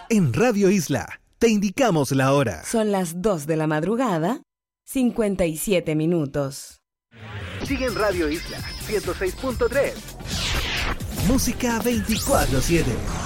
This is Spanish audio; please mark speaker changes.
Speaker 1: En Radio Isla te indicamos la hora.
Speaker 2: Son las 2 de la madrugada, 57 minutos.
Speaker 1: Sigue en Radio Isla 106.3. Música 24/7.